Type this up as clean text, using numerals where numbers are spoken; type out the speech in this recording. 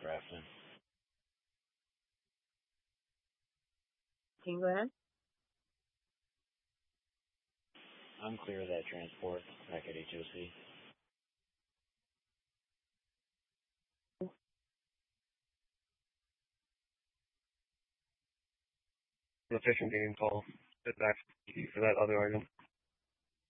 Grafton. Can you go ahead? I'm clear of that transport back at HOC. The fishing game call. Sit back for that other item.